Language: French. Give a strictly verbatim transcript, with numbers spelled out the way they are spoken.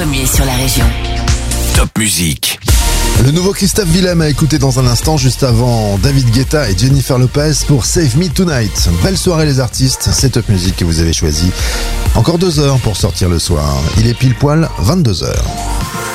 premier sur la région. Top Musique. Le nouveau Christophe Willem à écouter dans un instant, juste avant David Guetta et Jennifer Lopez pour Save Me Tonight. Belle soirée les artistes, c'est Top Musique que vous avez choisi. Encore deux heures pour sortir le soir. Il est pile poil vingt-deux heures.